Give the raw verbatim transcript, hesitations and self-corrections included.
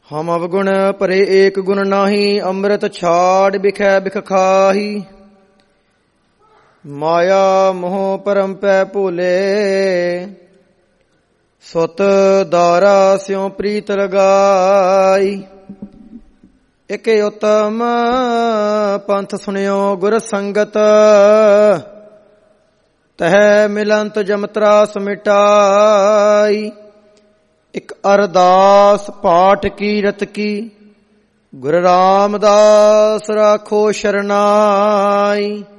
ਹਮ ਅਵਗੁਣ ਭਰੇ ਏਕ ਗੁਣ ਨਾਹੀ, ਅੰਮ੍ਰਿਤ ਛਾੜ ਬਿਖੈ ਬਿਖ ਖਾਹੀ। ਮਾਇਆ ਮੋਹ ਪਰਮ ਪੈ ਭੋਲੇ, ਸੁਤ ਦਾਰਾ ਸਿਉ ਪ੍ਰੀਤ ਲਗਾਈ। ਇਕ ਉਤਮ ਪੰਥ ਸੁਣਿਓ ਗੁਰ ਸੰਗਤ, ਤਹਿ ਮਿਲੰਤ ਜਮਤਰਾਸ ਮਿਟਾਈ। ਇਕ ਅਰਦਾਸ ਪਾਠ ਕੀਰਤ ਕੀ, ਗੁਰੂ ਰਾਮਦਾਸ ਰਾਖੋ ਸ਼ਰਨਾਈ।